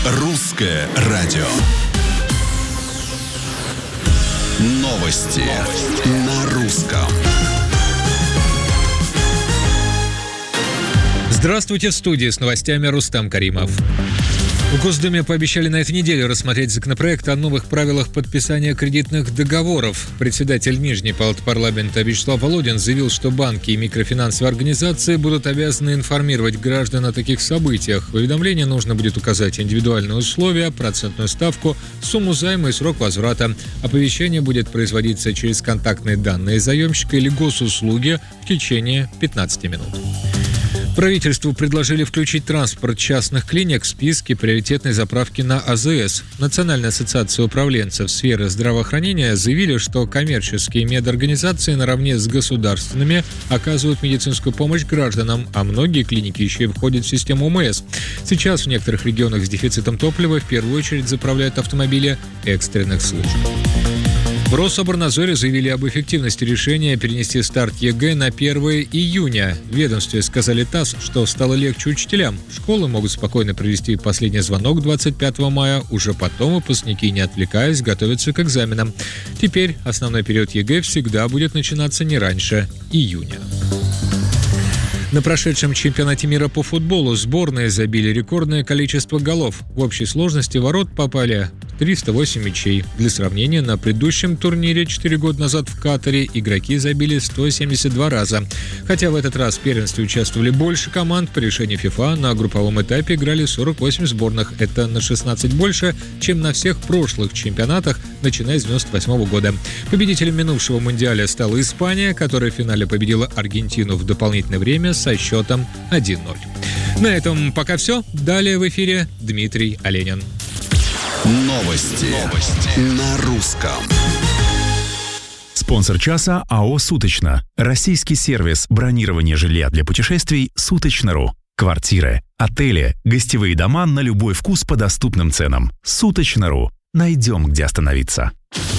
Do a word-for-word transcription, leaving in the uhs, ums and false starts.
Русское радио. Новости, Новости. на русском. Здравствуйте, в студии с новостями Рустам Каримов. В Госдуме пообещали на этой неделе рассмотреть законопроект о новых правилах подписания кредитных договоров. Председатель Нижней палаты парламента Вячеслав Володин заявил, что банки и микрофинансовые организации будут обязаны информировать граждан о таких событиях. В уведомлении нужно будет указать индивидуальные условия, процентную ставку, сумму займа и срок возврата. Оповещение будет производиться через контактные данные заемщика или госуслуги в течение пятнадцати минут. Правительству предложили включить транспорт частных клиник в списки приоритетной заправки на АЗС. Национальная ассоциация управленцев сферы здравоохранения заявили, что коммерческие медорганизации наравне с государственными оказывают медицинскую помощь гражданам, а многие клиники еще и входят в систему ОМС. Сейчас в некоторых регионах с дефицитом топлива в первую очередь заправляют автомобили экстренных служб. В Рособорнадзоре заявили об эффективности решения перенести старт ЕГЭ на первое июня. В ведомстве сказали ТАСС, что стало легче учителям. Школы могут спокойно провести последний звонок двадцать пятого мая. Уже потом выпускники, не отвлекаясь, готовятся к экзаменам. Теперь основной период ЕГЭ всегда будет начинаться не раньше июня. На прошедшем чемпионате мира по футболу сборные забили рекордное количество голов. В общей сложности в ворот попали триста восемь мячей. Для сравнения, на предыдущем турнире четыре года назад в Катаре игроки забили сто семьдесят два раза. Хотя в этот раз в первенстве участвовали больше команд, по решению ФИФА на групповом этапе играли сорок восемь сборных. Это на шестнадцать больше, чем на всех прошлых чемпионатах, начиная с девяносто восьмого года. Победителем минувшего мундиаля стала Испания, которая в финале победила Аргентину в дополнительное время со счетом один ноль. На этом пока все. Далее в эфире Дмитрий Оленин. Новости, Новости. на русском. Спонсор часа АО «Суточно». Российский сервис бронирования жилья для путешествий «Суточно.ру». Квартиры, отели, гостевые дома на любой вкус по доступным ценам. «Суточно.ру». Найдем, где остановиться.